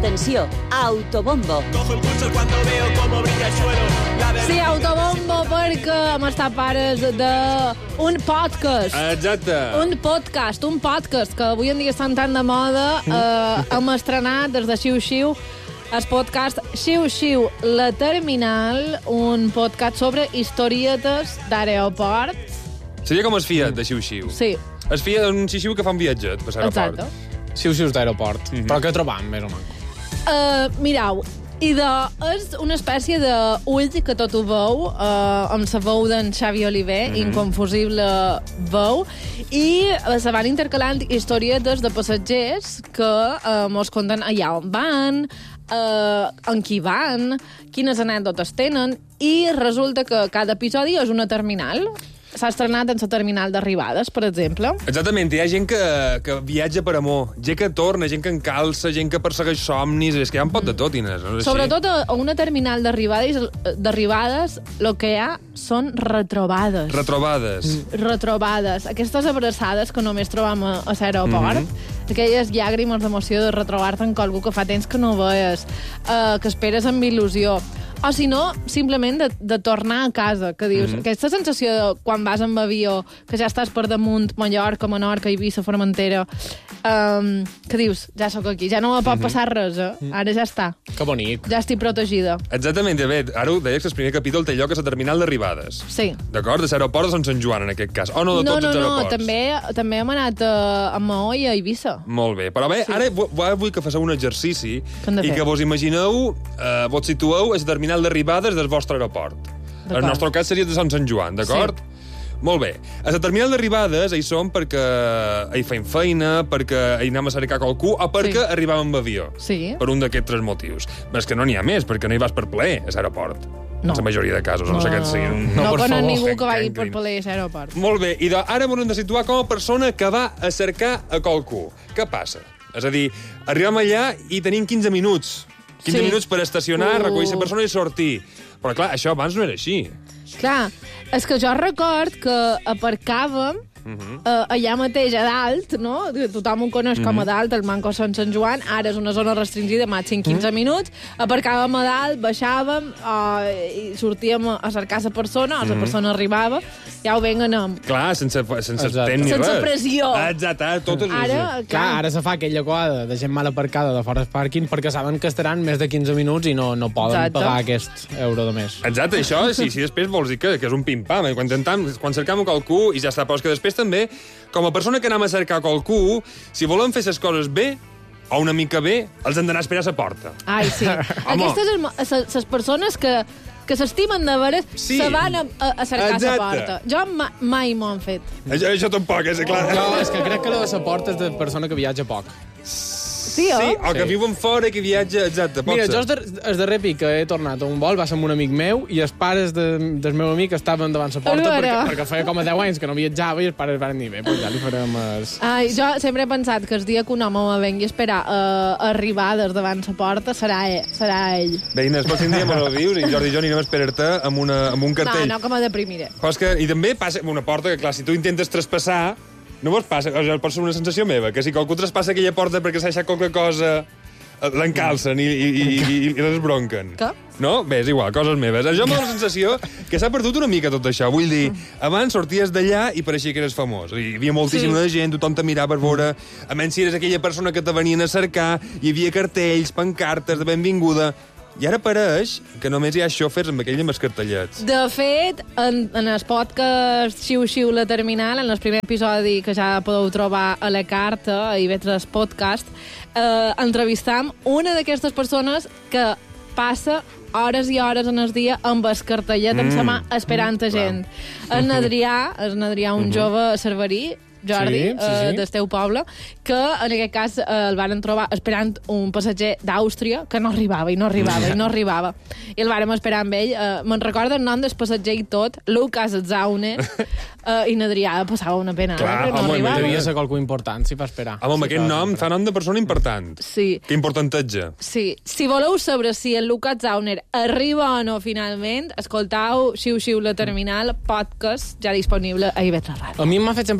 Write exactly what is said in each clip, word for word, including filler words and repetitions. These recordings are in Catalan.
Atenció, autobombo. Cojo impulso cuando veo cómo brilla el suelo. Sí, autobombo, perquè hem estat pares d'un podcast. Exacte. Un podcast, un podcast, que avui en dia estan tan de moda. Eh, hem estrenat des de Xiu Xiu el podcast Xiu Xiu La Terminal, un podcast sobre historietes d'aeroport. Seria com es Fiat de Xiu Xiu. Sí. Es Fiat d'un xiu que fa un viatget per l'aeroport. Exacte. Xiu Xius d'aeroport. Mm -hmm. Però què trobam, més o menys? Uh, mireu, i de, és una espècie d'ull que tot ho veu, uh, amb la veu d'en Xavi Oliver, mm -hmm. inconfusible veu, i uh, se van intercalant historietes de passatgers que uh, mos conten allà on van, uh, en qui van, quines anècdotes tenen, i resulta que cada episodi és una terminal. S'ha estrenat en la terminal d'arribades, per exemple. Exactament, hi ha gent que, que viatja per amor, gent que torna, gent que encalça, gent que persegueix somnis, és que hi ha un pot de tot, Inés. No? Sobretot a una terminal d'arribades, d'arribades, el que hi ha són retrobades. Retrobades. Mm. Retrobades. Aquestes abraçades que només trobam a, a l'aeroport, mm -hmm. aquelles llàgrimes d'emoció de retrobar-te amb algú que fa temps que no veies, uh, que esperes amb il·lusió. O, si no, simplement de, de tornar a casa, que dius, mm -hmm. aquesta sensació de quan vas amb avió, que ja estàs per damunt, Mallorca, Menorca, Eivissa, Formentera, um, que dius, ja sóc aquí, ja no me pot mm -hmm. passar res, eh? Ara ja està. Que bonic. Ja estic protegida. Exactament, a veure, ara ho deies que el primer capítol té lloc a la terminal d'arribades. Sí. D'acord? De l'aeroport de Sant Sant Joan, en aquest cas. O no de no, tots no, els aeroports. No, també, també hem anat a, a Maó i a Eivissa. Molt bé, però bé, sí. Ara vull que fasseu un exercici que i que vos imagineu, eh, vos situeu a la terminal d'arribades del vostre aeroport. El nostre cas seria de Sant Sant Joan, d'acord? Sí. Molt bé. A la terminal d'arribades hi som perquè hi feim feina, perquè hi anem a cercar qualcú o perquè sí. arribàvem amb avió. Sí. Per un d'aquests tres motius. Però és que no n'hi ha més, perquè no hi vas per plaer a l'aeroport. No. En la majoria de casos. No, no sé què sigui. Un... No, no conec favor. ningú que vagi per plaer a l'aeroport. Molt bé. I de, ara m'ho hem de situar com a persona que va a cercar a qualcú. Què passa? És a dir, arribem allà i tenim quinze minuts. quinze sí. minuts per estacionar, uh. recollir la persona i sortir. Però, clar, això abans no era així. Clar, és que jo record que aparcàvem uh -huh. uh, allà mateix a dalt, no? Tothom ho coneix uh -huh. com a dalt, el Manco Sant Sant Joan, ara és una zona restringida, màxim quinze uh -huh. minuts, aparcàvem a dalt, baixàvem uh, i sortíem a cercar la persona, o la uh -huh. persona arribava, ja ho ben anem. Clar, sense, sense ten ni sense res. Sense pressió. Exacte, tot és... Ara, clar. clar, ara se fa aquella coada de gent mal aparcada de fora del pàrquing perquè saben que estaran més de quinze minuts i no, no poden Exacte. pagar aquest euro de més. Exacte, això, si, si després vols dir que, que és un pim-pam, eh? quan, tentam, quan cercam qualcú i ja està, però és que després també, com a persona que anem a cercar qualcú, si volem fer les coses bé, o una mica bé, els hem d'anar a esperar a la porta. Ai, sí. Aquestes són les persones que que s'estimen de veres, sí. se van a, a, a cercar la porta. Jo ma, mai m'ho han fet. Això, això tampoc, és clar. No, és que crec que la de la porta és de persona que viatja poc. Sí, o? Sí, o que sí. viuen fora i que viatja, exacte. Mira, jo el darrer pic que he tornat a un vol va ser amb un amic meu i els pares de, del meu amic estaven davant la porta perquè, perquè feia com a deu anys que no viatjava i els pares van dir, bé, doncs ja li farem... Es... Ai, jo sempre he pensat que el dia que un home me vengui a esperar uh, arribades davant la porta serà ell. Serà ell. Bé, Inés, el pròxim dia me ho dius i Jordi i jo anirem a esperar-te amb, una, amb un cartell. No, no, que me deprimiré. Però és que, i també passa amb una porta que, clar, si tu intentes traspassar, no vos passa, o sigui, pot ser una sensació meva, que si qualcú traspassa aquella porta perquè s'ha deixat qualque cosa, l'encalcen i, i, i, i, i les bronquen. Què? No? Bé, és igual, coses meves. Jo m'ha la sensació que s'ha perdut una mica tot això. Vull dir, abans sorties d'allà i pareixia que eres famós. Hi havia moltíssima sí. de gent, tothom te mirava per veure, a menys si eres aquella persona que te venien a cercar, hi havia cartells, pancartes de benvinguda. I ara pareix que només hi ha xòfers amb aquell amb els cartellets. De fet, en, en el podcast Xiu Xiu La Terminal, en el primer episodi que ja podeu trobar a la carta, a I V tres Podcast, eh, entrevistam una d'aquestes persones que passa hores i hores en el dia amb el cartellet mm. en sa mà esperant mm, gent. En Adrià, en Adrià, un mm -hmm. jove cerverí, Jordi, sí, sí, sí. Uh, del teu poble, que en aquest cas uh, el varen trobar esperant un passatger d'Àustria que no arribava i no arribava i no arribava. I el vàrem esperar amb ell. Uh, me'n recorda el nom del passatger i tot, Lucas Zauner, uh, i n'Adrià passava una pena. Clar, no home, arribava. Devia ser qualcú important, si va esperar. Home, amb sí, aquest nom fa nom de persona important. Sí. Que importanteja. Sí. Si voleu saber si el Lucas Zauner arriba o no finalment, escoltau Xiu Xiu La Terminal, podcast ja disponible a I V tres Ràdio. A mi m'ha fet sempre com a moltíssim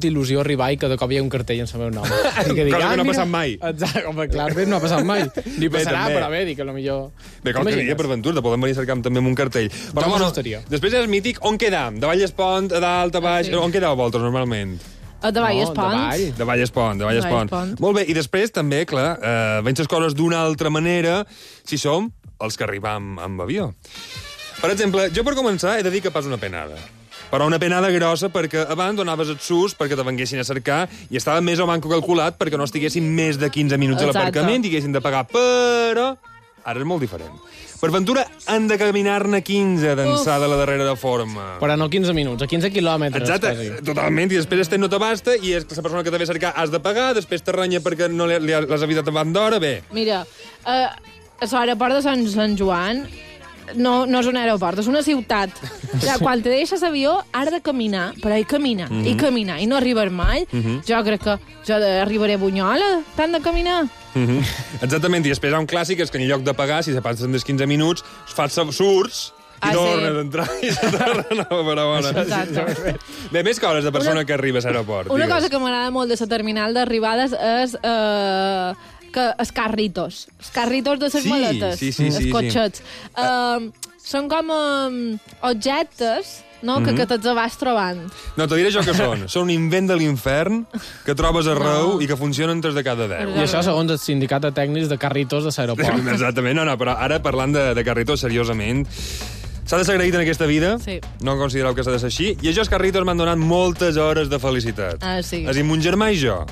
molta il·lusió arribar i que de cop hi ha un cartell en el meu nom. I que Cosa que no ha mira, passat mai. Exacte, home, clar, bé, no ha passat mai. Ni Bé, passarà, també. però bé, dic que potser... Bé, com que diria per Ventura, podem venir a cercar també amb un cartell. Però, Jo bueno, m'assustaria. després és mític, on quedam? De Vallespont, a dalt, a baix... Ah, sí. On quedeu vosaltres, normalment? A de Vall No, Espont. de Vall. De Vallespont, de Vallespont. Vallespont. Molt bé, i després també, clar, eh, veig les coses d'una altra manera si som els que arribam amb avió. Per exemple, jo per començar he de dir que pas una penada. Però una penada grossa perquè abans donaves el sus perquè te venguessin a cercar i estava més o manco calculat perquè no estiguessin més de quinze minuts a Exacte. l'aparcament i haguessin de pagar, però ara és molt diferent. Per Ventura han de caminar-ne quinze d'ençà de la darrera forma. Però no quinze minuts, a quinze quilòmetres. Exacte, quasi. totalment, i després este no t'abasta i és que la persona que te ve a cercar has de pagar, després te renya perquè no li, li has avisat abans d'hora, bé. Mira, eh, a l'aeroport de Sant, Sant Joan no, no és un aeroport, és una ciutat. O sigui, quan te deixes avió, has de caminar, però i caminar, mm -hmm. i caminar, i no arribar mai. Mm -hmm. Jo crec que jo arribaré a Bunyola, tant de caminar. Mm -hmm. Exactament, i després hi ha un clàssic, és que en lloc de pagar, si se passen dels quinze minuts, fas surts i Ah, sí. tornes a entrar i se tornen a Barcelona. Exacte. Bé, més coses de persona Una- que arriba a l'aeroport. Una digues. cosa que m'agrada molt de la terminal d'arribades és eh, que els carritos. Els carritos de les Sí, maletes. sí, sí, els sí, cotxets. Eh, són com eh, objectes, no?, que, que te'ls vas trobant. No, te diré jo que són. Són un invent de l'infern que trobes arreu no. i que funcionen tres de cada deu. I això segons el sindicat de tècnics de carritos de l'aeroport. Exactament, no, no, però ara parlant de, de carritos seriosament, s'ha de ser agraït en aquesta vida, Sí. no considereu que s'ha de ser així, i aquests carritos m'han donat moltes hores de felicitat. Ah, sí. És a dir, mon germà i jo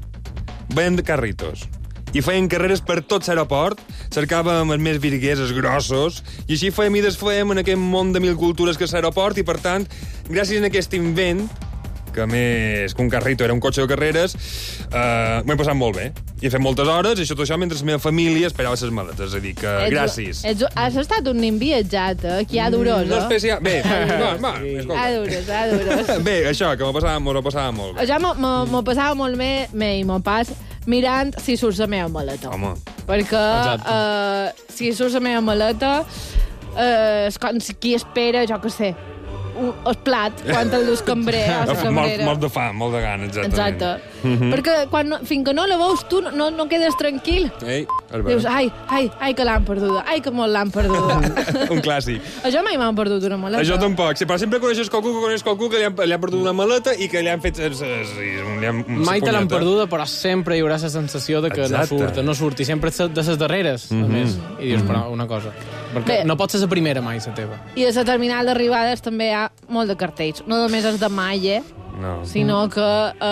veiem carritos i feien carreres per tot l'aeroport, cercàvem els més virguers, els grossos, i així fèiem i desfèiem en aquest món de mil cultures que és l'aeroport, i per tant, gràcies a aquest invent, que a més que un carrito era un cotxe de carreres, eh, m'ho he passat molt bé. I he fet moltes hores, i això, tot això mentre la meva família esperava les maletes. És a dir, que Ets- gràcies. Ets, has estat un nin viatjat, eh? Que hi ha duros, No eh? especial... Bé, no, va, Ha escolta. duros, ha duros. Bé, això, que m'ho passava, m'ho passava molt bé. Jo m'ho- m'ho m'ho passava molt bé, bé i m'ho pas, mirant si surts la meva maleta. Home. Perquè eh, si surts la meva maleta, eh, és com si qui espera, jo què sé, un, el plat, quan te'l dus cambrer o la Mort, cambrera. mort de fam, molt de gana, exactament. Exacte. Perquè quan, no- fins que no la veus tu, no, no quedes tranquil. Ei, és Dius, vera. ai, ai, ai, que l'han perduda, ai, que molt l'han perduda. Un clàssic. Això mai m'han perdut una maleta. Això tampoc. Sí, però sempre coneixes qualcú que coneix qualcú que li han, li han perdut una maleta i que li han fet... Es, es, li han, Mai te l'han punyeta. perduda, però sempre hi haurà la sensació de que Exacte. no surt, no surt, i sempre ets de les darreres, a més. I dius, però una cosa, perquè Bé. no pot ser la primera mai, la teva. I a la terminal d'arribades també hi ha molt de cartells. No només és de malla, No. sinó que...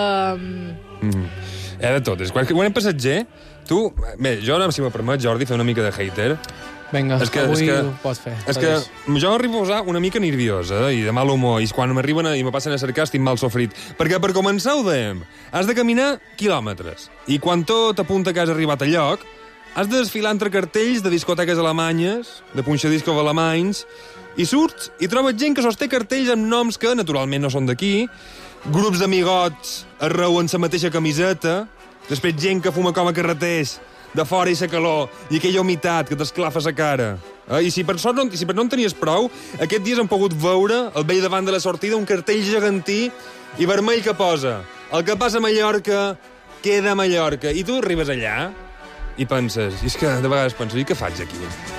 Um, Mm. Hi ha de tot. És quan, quan ets passatger, tu... Bé, jo ara, si m'ho permet, Jordi, fer una mica de hater. Vinga, És que, avui és que, ho pots fer. És que jo arribo a posar una mica nerviosa i de mal humor, i quan m'arriben a- i me passen a cercar estic mal sofrit. Perquè, per començar, ho dèiem, has de caminar quilòmetres. I quan tot apunta que has arribat a lloc, has de desfilar entre cartells de discoteques alemanyes, de punxadiscos alemanys, i surts i trobes gent que sosté cartells amb noms que, naturalment, no són d'aquí, grups d'amigots arreu en la mateixa camiseta, després gent que fuma com a carreters, de fora i la calor, i aquella humitat que t'esclafa la cara. Eh? I si per sort no, si per no en tenies prou, aquests dies hem pogut veure, al vell davant de la sortida, un cartell gegantí i vermell que posa: el que passa a Mallorca, queda a Mallorca. I tu arribes allà i penses, i és que de vegades penso, i què faig aquí?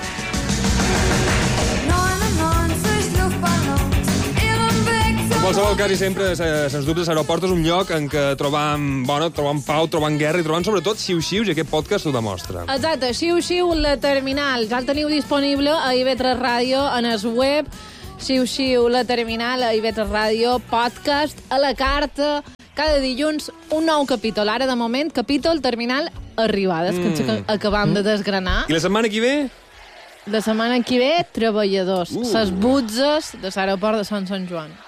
En qualsevol cas, i sempre, se- sens dubte, l'aeroport és un lloc en què trobam, bueno, trobam pau, trobam guerra i trobam sobretot xiu-xius, i aquest podcast ho demostra. exacte, xiu, xiu, la terminal. Ja el teniu disponible a I V tres Ràdio, en el web. Xiu, xiu, la terminal, a I V tres Ràdio, podcast, a la carta. Cada dilluns, un nou capítol. Ara, de moment, capítol terminal arribades, que mm. acabam de desgranar. I la setmana que ve? La setmana que ve, treballadors. Uh. Ses butzes de l'aeroport de Sant Sant Joan.